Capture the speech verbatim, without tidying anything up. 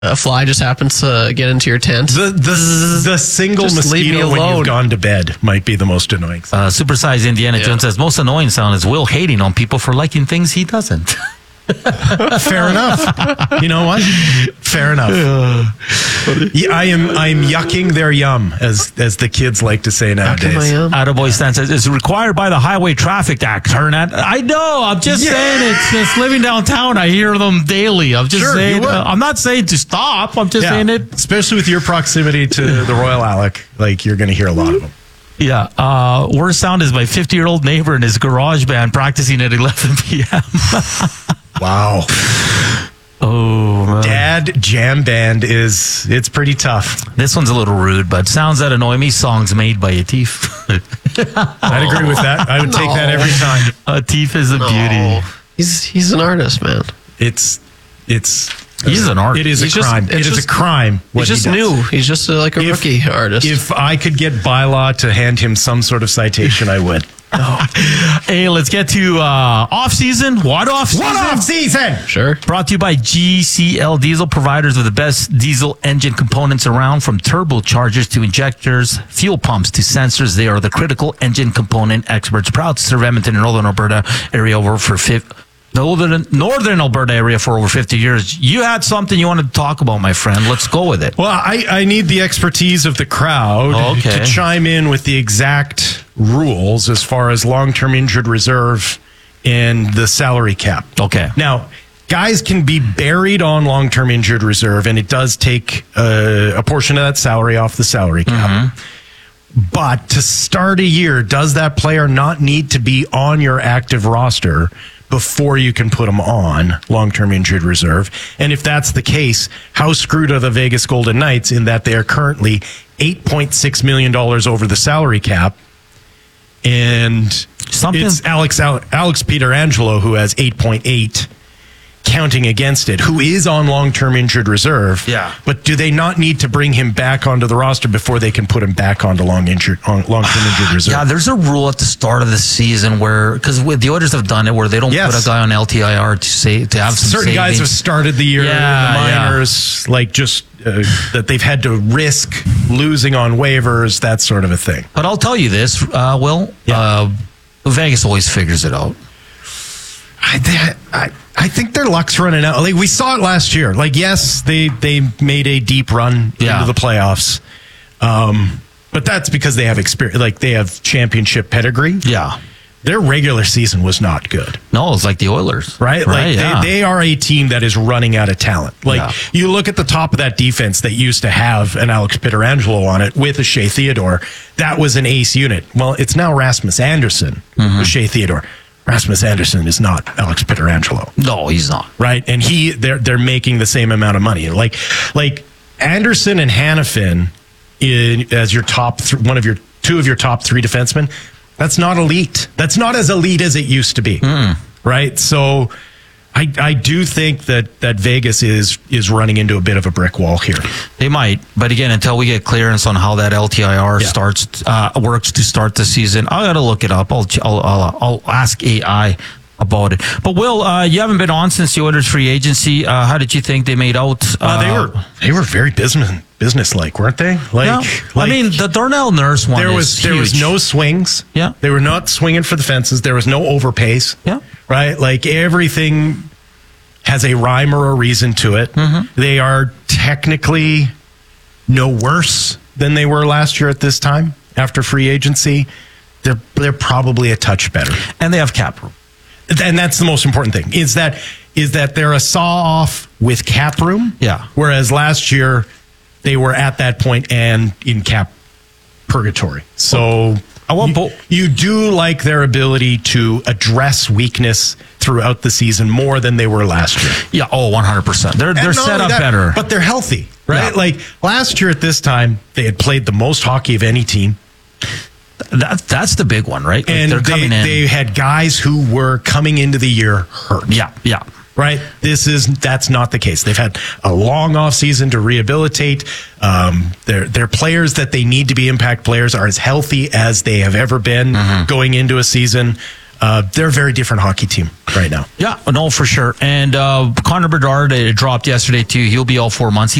a fly just happens to get into your tent. The the, the single Just leave me mosquito when alone. you've gone to bed might be the most annoying. Uh, Supersized Indiana Yeah. Jones says most annoying sound is Will hating on people for liking things he doesn't. Fair enough. You know what? Fair enough. Yeah, I am I'm yucking their yum, as as the kids like to say nowadays. I am. Attaboy Stan says it's required by the Highway Traffic Act. Turn at. I know. I'm just Yeah. saying it's just living downtown. I hear them daily. I'm just Sure, you saying. would. Uh, I'm not saying to stop. I'm just Yeah. saying it. Especially with your proximity to the Royal Alec, like you're going to hear a lot of them. Yeah. Uh, worst sound is my fifty year old neighbor in his garage band practicing at eleven p.m. Wow. Oh, man. Dad jam band is, it's pretty tough. This one's a little rude, but sounds that annoy me. Songs made by Atif. I'd agree with that. I would take No. that every time. Atif is a No. beauty. He's he's an artist, man. It's, it's, He's an artist. it is a He's just- crime. it's It is just- a crime. what He's just he does. new. He's just uh, like a If- rookie artist. If I could get bylaw to hand him some sort of citation, I would. Hey, let's get to uh, off season. What off season? What off season? sure. Brought to you by G C L Diesel, providers of the best diesel engine components around, from turbochargers to injectors, fuel pumps to sensors. They are the critical engine component experts. Proud to serve Edmonton and Northern Alberta area over for fifty. Northern, Northern Alberta area for over fifty years. You had something you wanted to talk about, my friend. Let's go with it. Well, I, I need the expertise of the crowd Okay. to chime in with the exact rules as far as long-term injured reserve and the salary cap. Okay. Now, guys can be buried on long-term injured reserve, and it does take uh, a portion of that salary off the salary cap. But to start a year, does that player not need to be on your active roster before you can put them on long-term injured reserve? And if that's the case, how screwed are the Vegas Golden Knights in that they are currently eight point six million dollars over the salary cap? And Something- it's Alex Alex Pietrangelo who has eight point eight counting against it, who is on long-term injured reserve. Yeah. But do they not need to bring him back onto the roster before they can put him back onto long injured on long-term injured reserve? Yeah, there's a rule at the start of the season where, because the Oilers have done it, where they don't Yes. put a guy on L T I R to say to have some Certain guys have savings. started the year Yeah, in the yeah. minors, like just uh, that they've had to risk losing on waivers, that sort of a thing. But I'll tell you this, uh, Will. Yeah. Uh, Vegas always figures it out. I, they- I I think their luck's running out. Like we saw it last year. Like yes, they they made a deep run Yeah. into the playoffs, um, but that's because they have experience. Like they have championship pedigree. Yeah. Their regular season was not good. No, it's like the Oilers. Right? Like yeah. they, they are a team that is running out of talent. Like Yeah. you look at the top of that defense that used to have an Alex Pietrangelo on it with a Shea Theodore. That was an ace unit. Well, it's now Rasmus Anderson Mm-hmm. with Shea Theodore. Rasmus Anderson is not Alex Pietrangelo. No, he's not. Right? And he they're they're making the same amount of money. Like like Anderson and Hannafin in, as your top th- one of your two of your top three defensemen. That's not elite. That's not as elite as it used to be. Right? So I I do think that that Vegas is is running into a bit of a brick wall here. They might, but again, until we get clearance on how that L T I R Yeah. starts uh, works to start the season, I got to look it up. I'll, I'll I'll I'll ask A I about it. But Will, uh, you haven't been on since the Oilers free agency. Uh, how did you think they made out? Uh, they were they were very business business like, weren't they? Like, Yeah. like I mean, the Darnell Nurse one. there is was there was huge. no swings. Yeah. They were not swinging for the fences. There was no overpace. Yeah. Right? Like everything has a rhyme or a reason to it. Mm-hmm. They are technically no worse than they were last year at this time after free agency. They're they're probably a touch better. and they have cap room. And that's the most important thing is that is that they're a saw off with cap room. Yeah. Whereas last year they were at that point and in cap purgatory. So I want you, bo- you do like their ability to address weakness throughout the season more than they were last year. Yeah. Oh, one hundred percent. They're And they're not set only up that, better. but they're healthy, right? Yeah. Like last year at this time, they had played the most hockey of any team. That, that's the big one, right? Like And they're they, coming in. they had guys who were coming into the year hurt. yeah. Yeah. Right. This is that's not the case. They've had a long off season to rehabilitate. Um, their their players that they need to be impact players are as healthy as they have ever been Mm-hmm. going into a season. Uh, they're a very different hockey team right now. Yeah, no, for sure. And uh, Connor Bedard uh, dropped yesterday too. He'll be all four months.